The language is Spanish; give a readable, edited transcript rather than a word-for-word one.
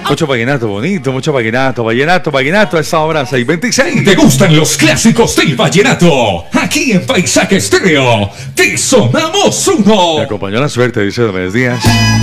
Mucho vallenato bonito, mucho vallenato a esta hora 6:26. ¿Te gustan los clásicos del vallenato? Aquí en Paisaje Estéreo, te sonamos Me uno. acompañó la suerte, dice Diomedes Díaz.